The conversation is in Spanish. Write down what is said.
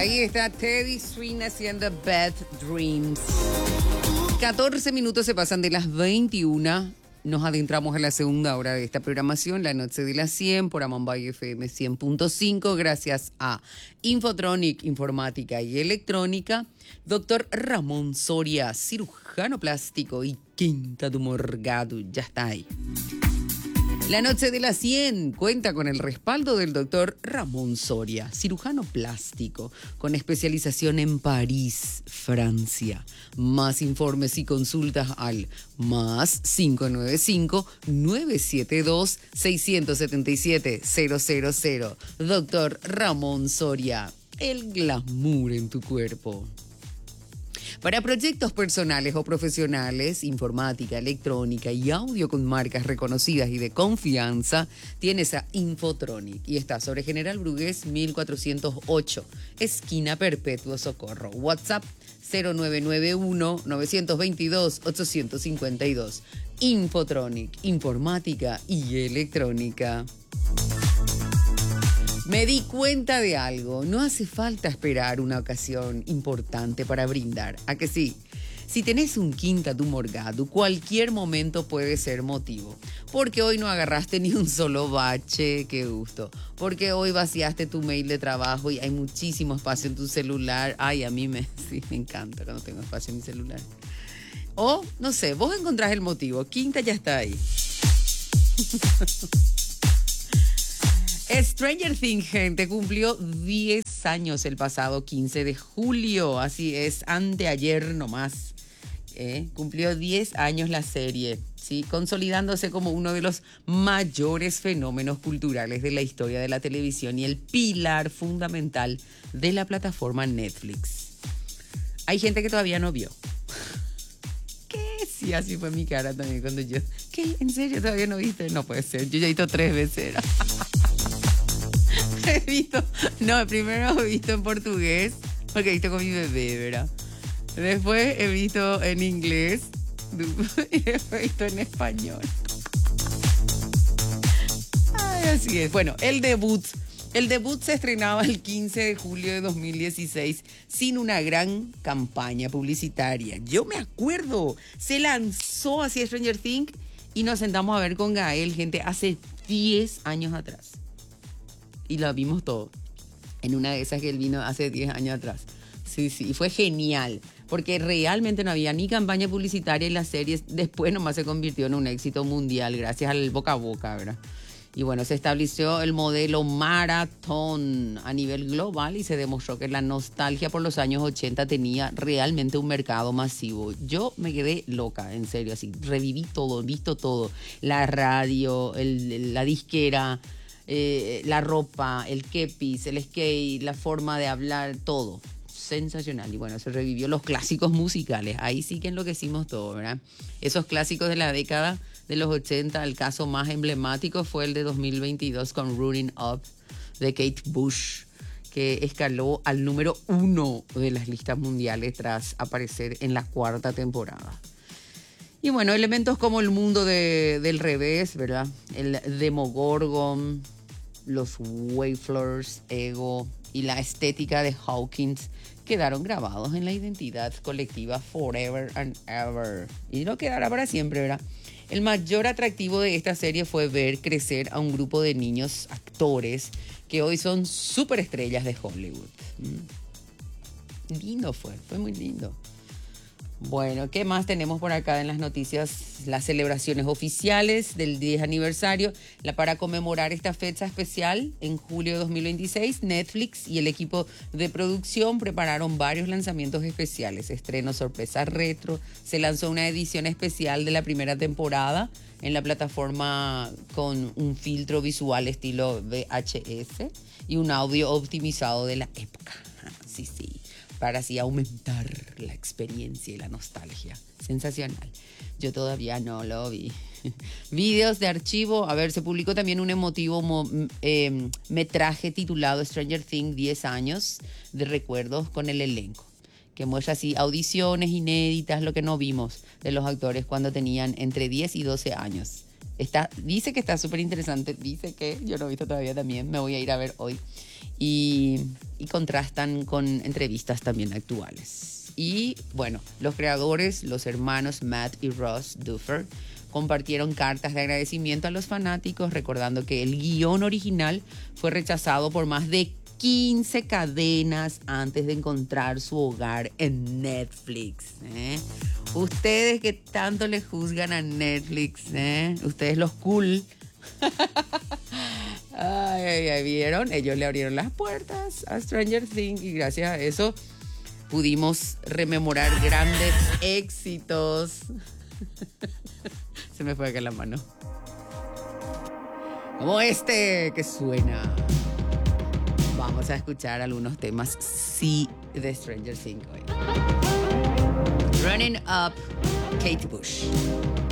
Ahí está Teddy Swing haciendo Bad Dreams. 14 minutos se pasan de las 21. Nos adentramos a la segunda hora de esta programación, la noche de las 100 por Amambay FM 100.5, gracias a Infotronic, Informática y Electrónica. Doctor Ramón Soria, cirujano plástico y Quinta do Morgado, ya está ahí. La noche de las 100 cuenta con el respaldo del doctor Ramón Soria, cirujano plástico con especialización en París, Francia. Más informes y consultas al más 595-972-677-000. Doctor Ramón Soria, el glamour en tu cuerpo. Para proyectos personales o profesionales, informática, electrónica y audio con marcas reconocidas y de confianza, tienes a Infotronic y está sobre General Brugués 1408, esquina Perpetuo Socorro. WhatsApp 0991-922-852. Infotronic, informática y electrónica. Me di cuenta de algo, no hace falta esperar una ocasión importante para brindar, ¿a que sí? Si tenés un Quinta do Morgado, cualquier momento puede ser motivo. Porque hoy no agarraste ni un solo bache, qué gusto. Porque hoy vaciaste tu mail de trabajo y hay muchísimo espacio en tu celular. Ay, a mí sí, me encanta cuando tengo espacio en mi celular. O, no sé, vos encontrás el motivo, Quinta ya está ahí. Stranger Things, gente, cumplió 10 años el pasado 15 de julio. Así es, anteayer nomás. Cumplió 10 años la serie, ¿sí? Consolidándose como uno de los mayores fenómenos culturales de la historia de la televisión y el pilar fundamental de la plataforma Netflix. Hay gente que todavía no vio. ¿Qué? Sí, así fue mi cara también cuando yo... ¿Qué? ¿En serio todavía no viste? No puede ser, yo ya he visto 3 veces. He visto, no, primero he visto en portugués, porque he visto con mi bebé, ¿verdad? Después he visto en inglés y después he visto en español. Ay, así es. Bueno, el debut se estrenaba el 15 de julio de 2016 sin una gran campaña publicitaria. Yo me acuerdo, se lanzó así Stranger Things y nos sentamos a ver con Gael, gente, hace 10 años atrás. Y lo vimos todo. En una de esas que él vino hace 10 años atrás. Sí, y fue genial. Porque realmente no había ni campaña publicitaria y la serie después nomás se convirtió en un éxito mundial gracias al boca a boca, ¿verdad? Y bueno, se estableció el modelo maratón a nivel global y se demostró que la nostalgia por los años 80 tenía realmente un mercado masivo. Yo me quedé loca, en serio, así. Reviví todo, visto todo. La radio, la disquera... la ropa, el kepis, el skate, la forma de hablar, todo. Sensacional. Y bueno, se revivió los clásicos musicales. Ahí sí que enloquecimos todo, ¿verdad? Esos clásicos de la década de los 80, el caso más emblemático fue el de 2022 con Running Up de Kate Bush, que escaló al número 1 de las listas mundiales tras aparecer en la 4ª temporada. Y bueno, elementos como el mundo del revés, ¿verdad? El Demogorgon, los Wayfarers, Ego y la estética de Hawkins quedaron grabados en la identidad colectiva forever and ever. Y no quedará para siempre, ¿verdad? El mayor atractivo de esta serie fue ver crecer a un grupo de niños actores que hoy son superestrellas de Hollywood. Lindo fue muy lindo. Bueno, ¿qué más tenemos por acá en las noticias? Las celebraciones oficiales del 10 aniversario. Para conmemorar esta fecha especial, en julio de 2026, Netflix y el equipo de producción prepararon varios lanzamientos especiales. Estrenos, sorpresas retro. Se lanzó una edición especial de la primera temporada en la plataforma con un filtro visual estilo VHS y un audio optimizado de la época. Sí. Para así aumentar la experiencia y la nostalgia. Sensacional. Yo todavía no lo vi. Videos de archivo. A ver, se publicó también un emotivo metraje titulado Stranger Things 10 años de recuerdos con el elenco, que muestra así audiciones inéditas, lo que no vimos de los actores cuando tenían entre 10 y 12 años. Dice que está súper interesante. Dice que yo lo he visto todavía también. Me voy a ir a ver hoy. Y y contrastan con entrevistas también actuales. Y bueno, los creadores, los hermanos Matt y Ross Duffer, compartieron cartas de agradecimiento a los fanáticos, recordando que el guión original fue rechazado por más de 15 cadenas antes de encontrar su hogar en Netflix. Ustedes que tanto le juzgan a Netflix, ustedes los cool. Ay, ¿vieron? Ellos le abrieron las puertas a Stranger Things y gracias a eso pudimos rememorar grandes éxitos. Se me fue acá la mano. Como este que suena. Vamos a escuchar algunos temas, sí, de Stranger Things hoy. Running Up, Kate Bush.